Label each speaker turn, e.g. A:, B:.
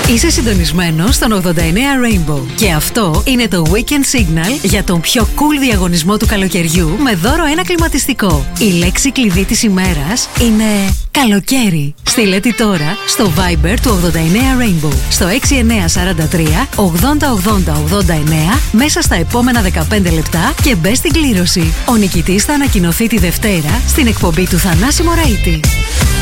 A: Είσαι συντονισμένος στον 89 Rainbow. Και αυτό είναι το Weekend Signal για τον πιο cool διαγωνισμό του καλοκαιριού με δώρο ένα κλιματιστικό. Η λέξη κλειδί της ημέρας είναι καλοκαίρι. Στείλε τη τώρα στο Viber του 89 Rainbow στο 6943 808089 μέσα στα επόμενα 15 λεπτά και μπες στην κλήρωση. Ο νικητής θα ανακοινωθεί τη Δευτέρα στην εκπομπή του Θανάση Μωραΐτη.